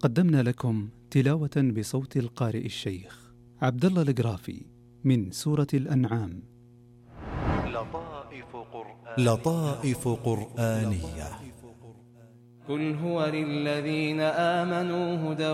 قدمنا لكم تلاوة بصوت القارئ الشيخ عبد الله القرافي من سورة الأنعام. لطائف قرآنية. قل هو للذين آمنوا هدى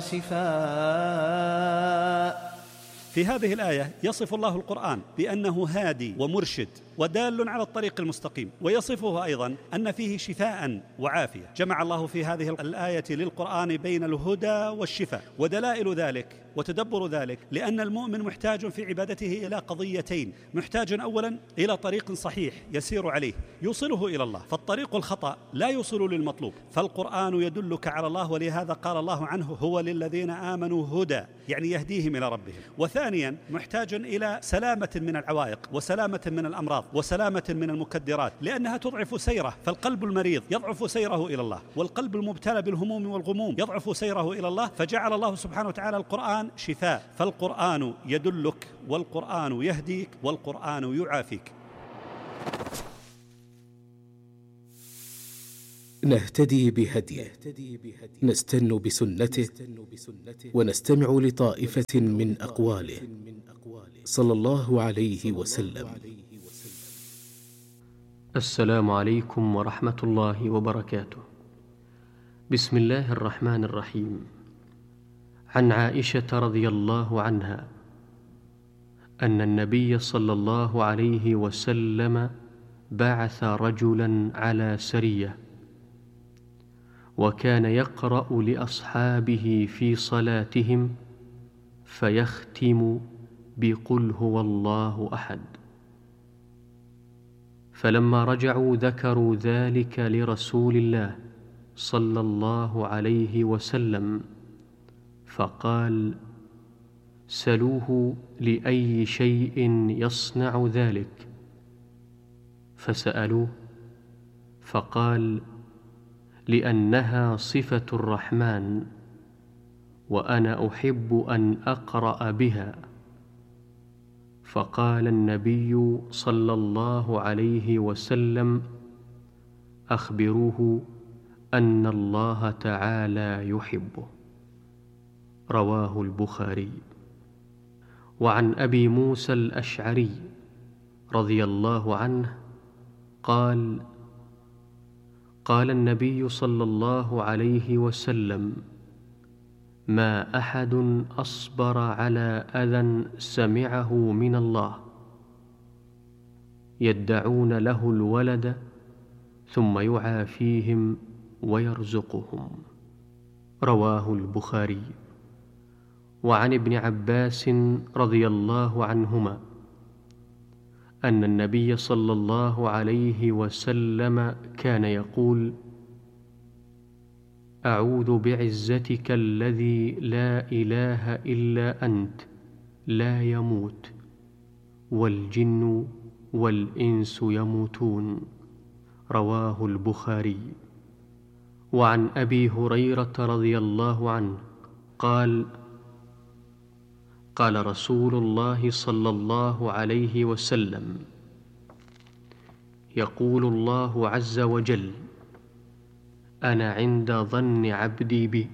وشفاء. في هذه الآية يصف الله القرآن بأنه هادي ومرشد ودال على الطريق المستقيم، ويصفه أيضا أن فيه شفاء وعافية. جمع الله في هذه الآية للقرآن بين الهدى والشفاء، ودلائل ذلك وتدبر ذلك لأن المؤمن محتاج في عبادته إلى قضيتين. محتاج أولا إلى طريق صحيح يسير عليه يوصله إلى الله، فالطريق الخطأ لا يوصل للمطلوب، فالقرآن يدلك على الله، ولهذا قال الله عنه هو للذين آمنوا هدى، يعني يهديهم إلى ربهم. وثانيا محتاج إلى سلامة من العوائق وسلامة من الأمراض وسلامة من المكدرات، لأنها تضعف سيره، فالقلب المريض يضعف سيره إلى الله، والقلب المبتلى بالهموم والغموم يضعف سيره إلى الله، فجعل الله سبحانه وتعالى القرآن شفاء. فالقرآن يدلك، والقرآن يهديك، والقرآن يعافيك. نهتدي بهديه، نستن بسنته، ونستمع لطائفة من أقواله صلى الله عليه وسلم. السلام عليكم ورحمة الله وبركاته. بسم الله الرحمن الرحيم. عن عائشة رضي الله عنها أن النبي صلى الله عليه وسلم بعث رجلا على سرية، وكان يقرأ لأصحابه في صلاتهم فيختم بقل هو الله أحد. فلما رجعوا ذكروا ذلك لرسول الله صلى الله عليه وسلم، فقال: سلوه لأي شيء يصنع ذلك. فسألوه فقال: لأنها صفة الرحمن، وأنا أحب أن أقرأ بها. فقال النبي صلى الله عليه وسلم: أخبروه أن الله تعالى يحبه. رواه البخاري. وعن أبي موسى الأشعري رضي الله عنه قال: قال النبي صلى الله عليه وسلم: ما أحد أصبر على أذى سمعه من الله يدعون له الولد ثم يعافيهم ويرزقهم. رواه البخاري. وعن ابن عباس رضي الله عنهما أن النبي صلى الله عليه وسلم كان يقول: أعوذ بعزتك الذي لا إله إلا أنت لا يموت، والجن والإنس يموتون. رواه البخاري. وعن أبي هريرة رضي الله عنه قال: قال رسول الله صلى الله عليه وسلم: يقول الله عز وجل: أنا عند ظن عبدي بي،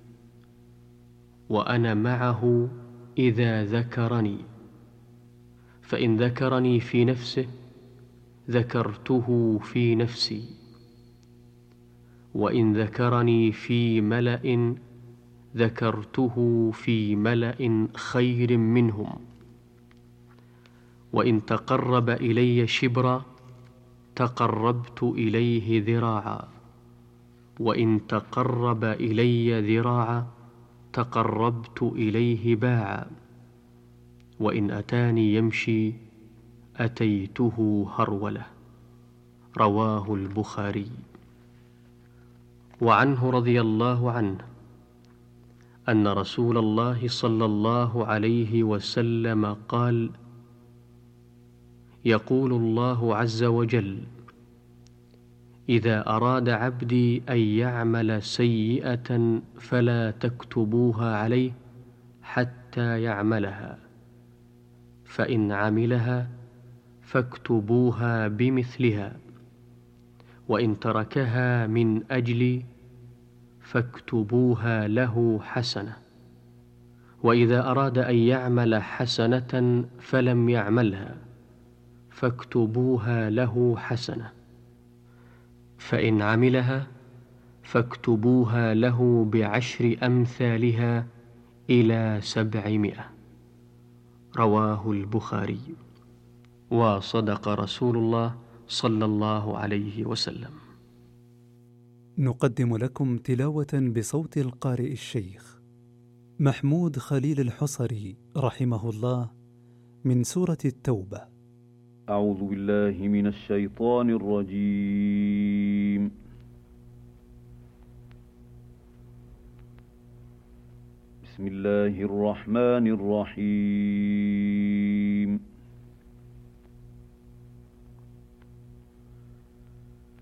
وأنا معه إذا ذكرني، فإن ذكرني في نفسه ذكرته في نفسي، وإن ذكرني في ملأ ذكرته في ملأ خير منهم، وإن تقرب إلي شبرا تقربت إليه ذراعا، وإن تقرب إلي ذراعا تقربت إليه باعا، وإن أتاني يمشي أتيته هرولة. رواه البخاري. وعنه رضي الله عنه أن رسول الله صلى الله عليه وسلم قال: يقول الله عز وجل: إذا أراد عبدي أن يعمل سيئة فلا تكتبوها عليه حتى يعملها، فإن عملها فاكتبوها بمثلها، وإن تركها من أجلي فاكتبوها له حسنة، وإذا أراد أن يعمل حسنة فلم يعملها فاكتبوها له حسنة، فإن عملها فاكتبوها له ب10 أمثالها إلى 700. رواه البخاري. وصدق رسول الله صلى الله عليه وسلم. نقدم لكم تلاوة بصوت القارئ الشيخ محمود خليل الحصري رحمه الله من سورة التوبة. أعوذ بالله من الشيطان الرجيم. بسم الله الرحمن الرحيم.